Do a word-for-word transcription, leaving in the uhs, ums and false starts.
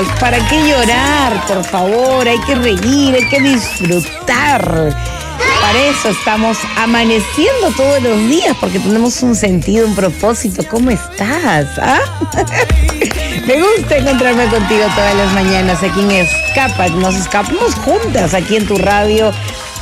¿Para qué llorar? Por favor, hay que reír, hay que disfrutar. Para eso estamos amaneciendo todos los días, porque tenemos un sentido, un propósito. ¿Cómo estás? ¿Ah? Me gusta encontrarme contigo todas las mañanas aquí en Escapa. Nos escapamos juntas aquí en tu radio